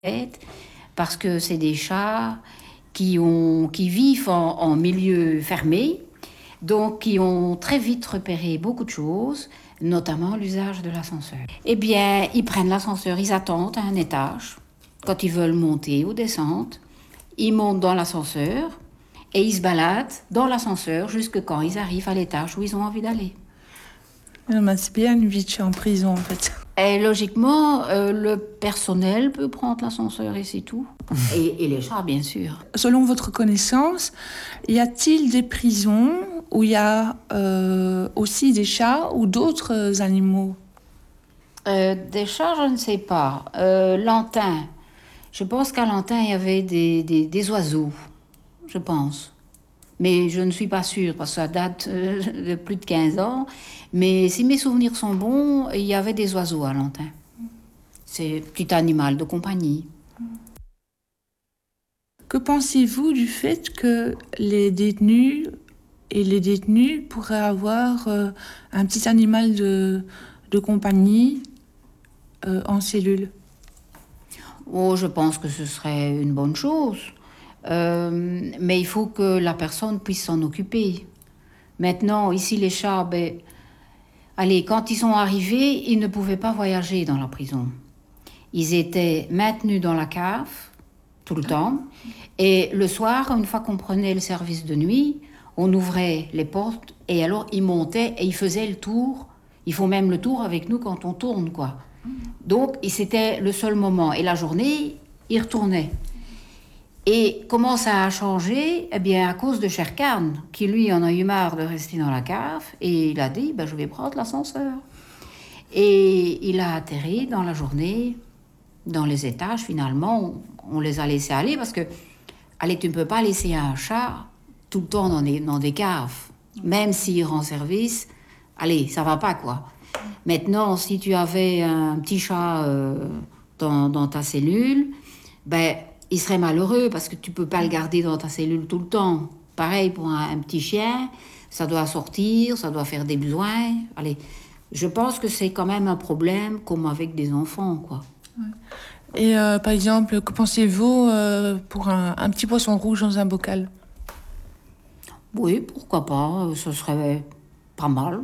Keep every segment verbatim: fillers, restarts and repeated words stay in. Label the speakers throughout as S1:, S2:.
S1: Parce que c'est des chats qui, ont, qui vivent en, en milieu fermé, donc qui ont très vite repéré beaucoup de choses, notamment l'usage de l'ascenseur. Eh bien, ils prennent l'ascenseur, ils attendent à un étage, quand ils veulent monter ou descendre, ils montent dans l'ascenseur et ils se baladent dans l'ascenseur jusque quand ils arrivent à l'étage où ils ont envie d'aller.
S2: C'est bien une vie de chat en prison, en fait.
S1: Et logiquement, euh, le personnel peut prendre l'ascenseur et c'est tout. Et, et les chats, bien sûr.
S2: Selon votre connaissance, y a-t-il des prisons où il y a euh, aussi des chats ou d'autres animaux?
S1: euh, Des chats, je ne sais pas. Euh, Lantin, je pense qu'à Lantin, il y avait des, des, des oiseaux, je pense. Mais je ne suis pas sûre, parce que ça date euh, de plus de quinze ans. Mais si mes souvenirs sont bons, il y avait des oiseaux à Lantin. C'est un petit animal de compagnie.
S2: Que pensez-vous du fait que les détenus et les détenus pourraient avoir euh, un petit animal de, de compagnie euh, en cellule?
S1: Oh, je pense que ce serait une bonne chose. Euh, mais il faut que la personne puisse s'en occuper. Maintenant, ici, les chats, ben, allez, quand ils sont arrivés, ils ne pouvaient pas voyager dans la prison. Ils étaient maintenus dans la cave tout le temps. Et le soir, une fois qu'on prenait le service de nuit, on ouvrait les portes et alors ils montaient et ils faisaient le tour. Ils font même le tour avec nous quand on tourne, quoi. Donc, c'était le seul moment. Et la journée, ils retournaient. Et comment ça a changé? Eh bien, à cause de Sherkan, qui lui en a eu marre de rester dans la cave, et il a dit, ben, je vais prendre l'ascenseur. Et il a atterri dans la journée, dans les étages, finalement, on, on les a laissés aller, parce que, allez, tu ne peux pas laisser un chat tout le temps dans des, dans des caves, même s'il rend service, allez, ça va pas, quoi. Maintenant, si tu avais un petit chat euh, dans, dans ta cellule, ben, il serait malheureux parce que tu peux pas le garder dans ta cellule tout le temps. Pareil pour un, un petit chien, ça doit sortir, ça doit faire des besoins. Allez, je pense que c'est quand même un problème comme avec des enfants, quoi.
S2: Et euh, par exemple, que pensez-vous euh, pour un, un petit poisson rouge dans un bocal?
S1: Oui, pourquoi pas, ce serait pas mal.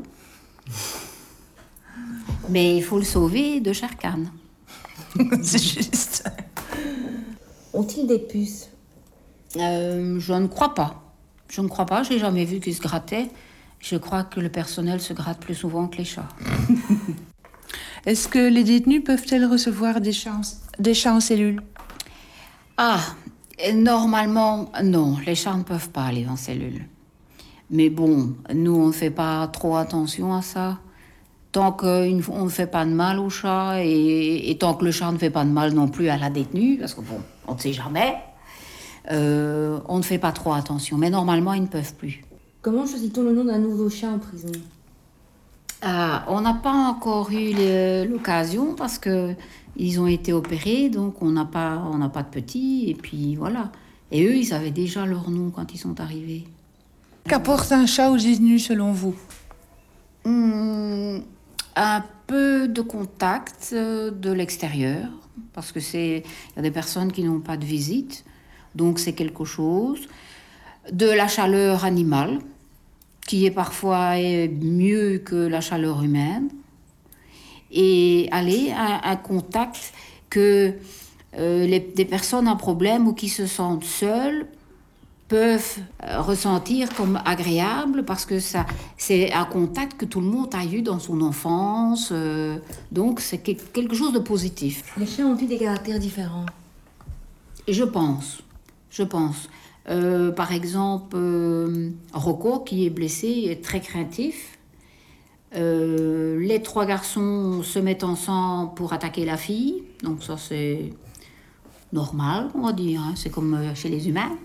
S1: Mais il faut le sauver de Sherkan.
S2: C'est juste.
S3: Ont-ils des puces?
S1: euh, Je ne crois pas. Je ne crois pas, je n'ai jamais vu qu'ils se grattaient. Je crois que le personnel se gratte plus souvent que les chats.
S2: Est-ce que les détenus peuvent-elles recevoir des chats, en, des chats en cellule?
S1: Ah, normalement, non, les chats ne peuvent pas aller en cellule. Mais bon, nous, on ne fait pas trop attention à ça. Tant qu'on ne fait pas de mal au chat et, et tant que le chat ne fait pas de mal non plus à la détenue, parce que bon, on ne sait jamais, euh, on ne fait pas trop attention. Mais normalement, ils ne peuvent plus.
S3: Comment choisit-on le nom d'un nouveau chat en prison?
S1: Ah, on n'a pas encore eu le- l'occasion parce que ils ont été opérés, donc on n'a pas, on n'a pas de petits, et puis voilà. Et eux, ils avaient déjà leur nom quand ils sont arrivés.
S2: Qu'apporte un chat aux détenus selon vous?
S1: Hum, un peu de contact euh, de l'extérieur, parce que c'est, il y a des personnes qui n'ont pas de visite, donc c'est quelque chose. De la chaleur animale, qui est parfois euh, mieux que la chaleur humaine. Et aller à un contact que euh, les, des personnes en problème ou qui se sentent seules peuvent euh, ressentir comme agréable parce que ça, c'est un contact que tout le monde a eu dans son enfance. Euh, donc, c'est que, quelque chose de positif.
S3: Les chiens ont-ils des caractères différents?
S1: Et je pense, je pense. Euh, par exemple, euh, Rocco, qui est blessé, est très craintif. Euh, les trois garçons se mettent ensemble pour attaquer la fille. Donc ça, c'est normal, on va dire. Hein. C'est comme euh, chez les humains.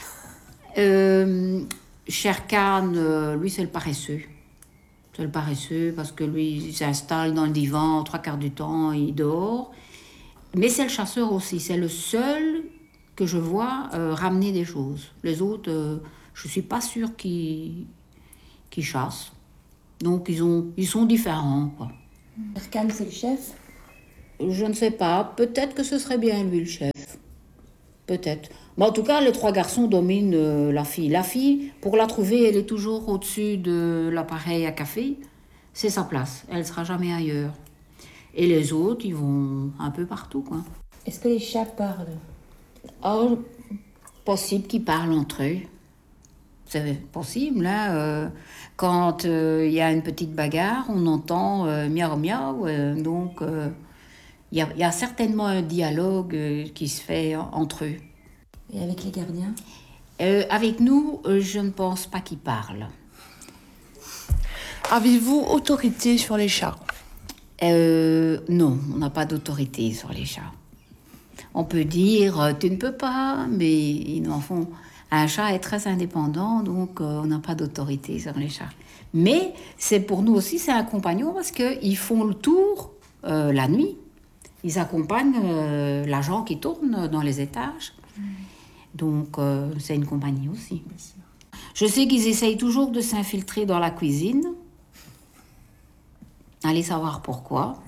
S1: Euh, Sherkan, euh, lui, c'est le paresseux. C'est le paresseux parce que lui, il s'installe dans le divan trois quarts du temps, il dort. Mais c'est le chasseur aussi. C'est le seul que je vois euh, ramener des choses. Les autres, euh, je ne suis pas sûre qu'ils, qu'ils chassent. Donc, ils, ont, ils sont différents, quoi.
S3: Erkan, c'est le chef?
S1: Je ne sais pas. Peut-être que ce serait bien lui le chef. Peut-être. Mais en tout cas, les trois garçons dominent euh, la fille. La fille, pour la trouver, elle est toujours au-dessus de l'appareil à café. C'est sa place. Elle ne sera jamais ailleurs. Et les autres, ils vont un peu partout, quoi.
S3: Est-ce que les chats parlent?
S1: Oh, possible qu'ils parlent entre eux. C'est possible, hein. euh, quand il euh, y a une petite bagarre, on entend euh, miaou miaou. Euh, donc, il euh, y, y a certainement un dialogue euh, qui se fait en, entre eux.
S3: Et avec les gardiens?
S1: Euh, avec nous, euh, je ne pense pas qu'ils parlent.
S2: Avez-vous autorité sur les chats?
S1: Euh, non, on n'a pas d'autorité sur les chats. On peut dire, euh, tu ne peux pas, mais ils n'en font... Un chat est très indépendant, donc euh, on n'a pas d'autorité sur les chats. Mais c'est pour nous aussi, c'est un compagnon parce qu'ils font le tour euh, la nuit. Ils accompagnent euh, l'agent qui tourne dans les étages. Mmh. Donc euh, c'est une compagnie aussi. Je sais qu'ils essayent toujours de s'infiltrer dans la cuisine. Allez savoir pourquoi.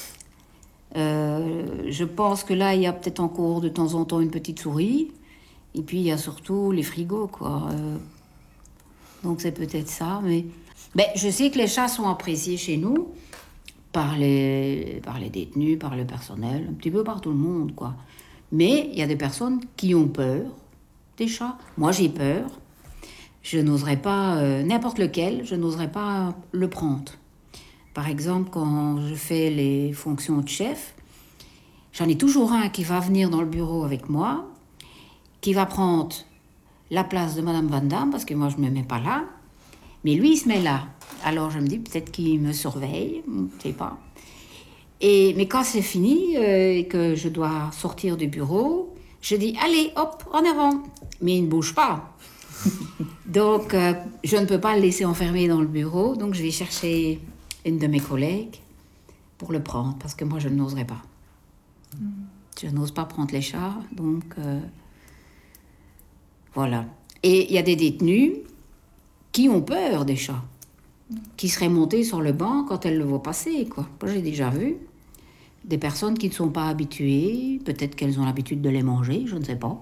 S1: Euh, je pense que là, il y a peut-être encore de temps en temps une petite souris. Et puis, il y a surtout les frigos, quoi. Euh, donc, c'est peut-être ça. Mais ben, je sais que les chats sont appréciés chez nous par les, par les détenus, par le personnel, un petit peu par tout le monde, quoi. Mais il y a des personnes qui ont peur des chats. Moi, j'ai peur. Je n'oserais pas, euh, n'importe lequel, je n'oserais pas le prendre. Par exemple, quand je fais les fonctions de chef, j'en ai toujours un qui va venir dans le bureau avec moi, qui va prendre la place de Madame Van Damme, parce que moi, je ne me mets pas là. Mais lui, il se met là. Alors, je me dis, peut-être qu'il me surveille, je ne sais pas. Et, mais quand c'est fini euh, et que je dois sortir du bureau, je dis, allez, hop, en avant. Mais il ne bouge pas. Donc, euh, je ne peux pas le laisser enfermer dans le bureau. Donc, je vais chercher une de mes collègues pour le prendre, parce que moi, je n'oserais pas. Mm. Je n'ose pas prendre les chats, donc... Euh, Voilà. Et il y a des détenus qui ont peur des chats, qui seraient montés sur le banc quand elles le voient passer, quoi. Moi, j'ai déjà vu des personnes qui ne sont pas habituées, peut-être qu'elles ont l'habitude de les manger, je ne sais pas.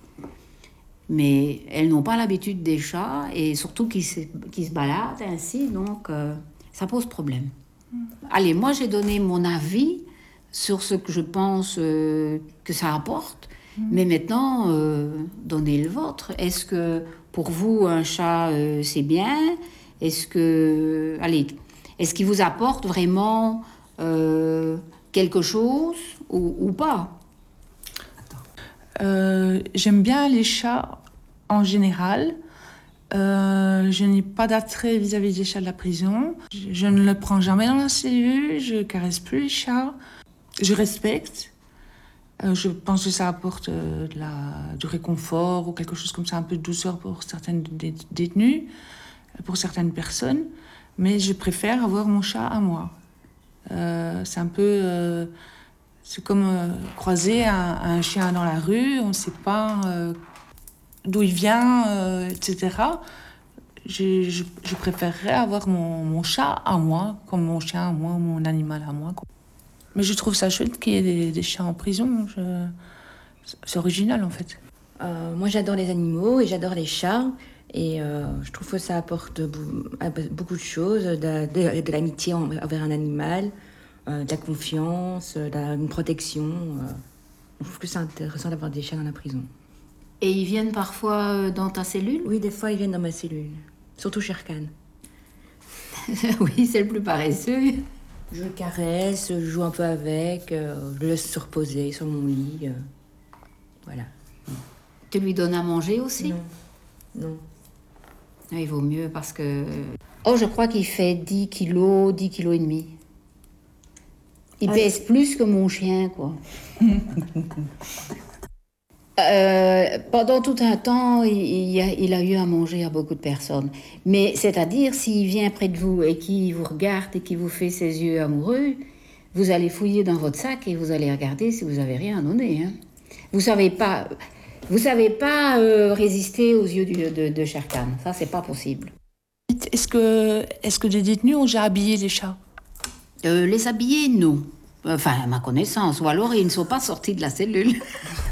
S1: Mais elles n'ont pas l'habitude des chats, et surtout qui se, qui se baladent ainsi, donc euh, ça pose problème. Mmh. Allez, moi, j'ai donné mon avis sur ce que je pense euh, que ça apporte. Mais maintenant, euh, donnez le vôtre. Est-ce que pour vous, un chat, euh, c'est bien? Est-ce que, allez, est-ce qu'il vous apporte vraiment euh, quelque chose ou, ou pas?
S2: euh, J'aime bien les chats en général. Euh, je n'ai pas d'attrait vis-à-vis des chats de la prison. Je, je ne le prends jamais dans la cellule. Je caresse plus les chats. Je respecte. Euh, je pense que ça apporte euh, de la, du réconfort ou quelque chose comme ça, un peu de douceur pour certaines dé- détenues, pour certaines personnes. Mais je préfère avoir mon chat à moi. Euh, c'est un peu... Euh, c'est comme euh, croiser un, un chien dans la rue, on ne sait pas euh, d'où il vient, euh, et cetera. Je, je, je préférerais avoir mon, mon chat à moi, comme mon chien à moi, ou mon animal à moi, quoi. Mais je trouve ça chouette qu'il y ait des, des chats en prison. Je... C'est original, en fait.
S3: Euh, moi, j'adore les animaux et j'adore les chats. Et euh, je trouve que ça apporte beaucoup de choses, de, de, de l'amitié envers un animal, euh, de la confiance, de la, une protection. Euh. Je trouve que c'est intéressant d'avoir des chats dans la prison.
S1: Et ils viennent parfois dans ta cellule?
S3: Oui, des fois, ils viennent dans ma cellule. Surtout Sherkan.
S1: Oui, c'est le plus paresseux.
S3: Je le caresse, je joue un peu avec, euh, je le laisse se reposer sur mon lit. Euh, voilà.
S1: Tu lui donnes à manger aussi?
S3: Non. Non.
S1: Il vaut mieux parce que... Oh, je crois qu'il fait dix kilos, dix kilos et demi. Il ah, pèse plus que mon chien, quoi. Euh, pendant tout un temps, il, il, a, il a eu à manger à beaucoup de personnes. Mais c'est-à-dire, s'il vient près de vous et qu'il vous regarde et qu'il vous fait ses yeux amoureux, vous allez fouiller dans votre sac et vous allez regarder si vous n'avez rien à donner. Hein. Vous ne savez pas, vous savez pas euh, résister aux yeux du, de, de Sherkan. Ça, c'est pas possible.
S2: Est-ce que, est-ce que des détenus ont déjà habillé les chats?
S1: euh, Les habiller, non. Enfin, à ma connaissance. Ou alors, ils ne sont pas sortis de la cellule.